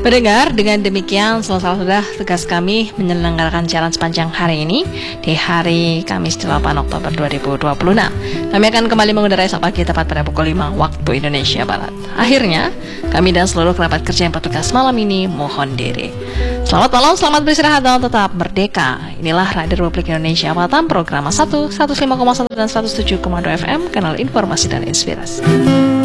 Pendengar, dengan demikian selesai sudah tugas kami menyelenggarakan siaran sepanjang hari ini di hari Kamis 8 Oktober 2026. Kami akan kembali mengudara esok pagi tepat pada pukul 5 waktu Indonesia Barat. Akhirnya, kami dan seluruh kerabat kerja yang bertugas malam ini mohon diri. Selamat malam, selamat beristirahat dan tetap merdeka. Inilah Radio Republik Indonesia Batam, program 1, 105,1 dan 107,2 FM, kanal informasi dan inspirasi.